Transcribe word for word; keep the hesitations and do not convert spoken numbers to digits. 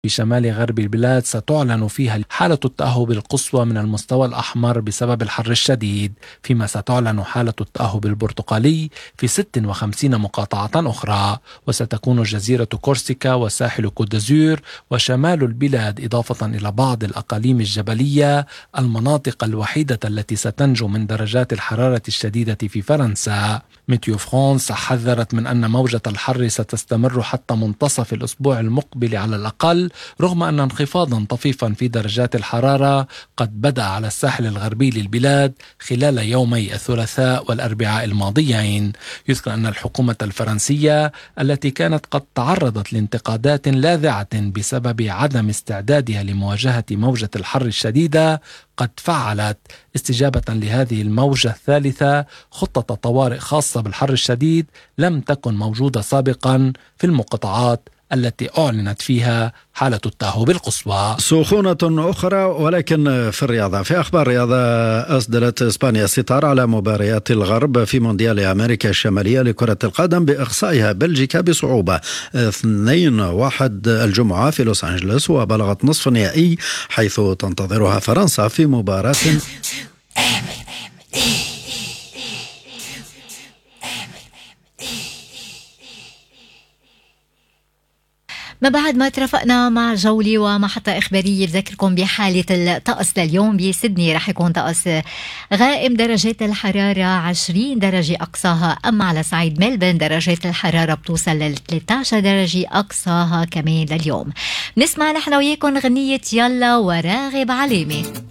في شمال غرب البلاد ستعلن فيها حالة التأهب القصوى من المستوى الأحمر بسبب الحر الشديد، فيما ستعلن حالة التأهب البرتقالي في ستة وخمسين مقاطعة أخرى، وستكون جزيرة كورسيكا وساحل كودازور وشمال البلاد إضافة إلى بعض الأقاليم الجبلية المناطق الوحيدة التي ستنجو من درجات الحرارة الشديدة في فرنسا. ميتيو فرانس حذرت من أن موجة الحر ستستمر حتى منتصف الأسبوع المقبل على الأقل، رغم أن انخفاضا طفيفا في درجات الحرارة قد بدأ على الساحل الغربي للبلاد خلال يومي الثلاثاء والأربعاء الماضيين. يذكر أن الحكومة الفرنسية التي كانت قد تعرضت لانتقادات لاذعة بسبب عدم استعدادها لمواجهة موجة الحر الشديدة قد فعلت استجابة لهذه الموجة الثالثة خطة طوارئ خاصة بالحر الشديد لم تكن موجودة سابقا في المقاطعات التي أعلنت فيها حالة التأهب القصوى. سخونة أخرى ولكن في الرياضة. في أخبار الرياضة، أسدلت إسبانيا الستار على مباريات الغرب في مونديال أمريكا الشمالية لكرة القدم بإقصائها بلجيكا بصعوبة اثنين واحد الجمعة في لوس أنجلوس، وبلغت نصف النهائي حيث تنتظرها فرنسا في مباراة ما بعد ما ترافقنا مع جولة ومحطة إخبارية. بذكركم بحالة الطقس لليوم بسيدني رح يكون طقس غائم، درجات الحرارة عشرين درجة أقصاها، أما على صعيد ملبن درجات الحرارة بتوصل ل ثلاثة عشر درجة أقصاها كمان لليوم. نسمع نحن وياكم غنية يلا وراغب علامة.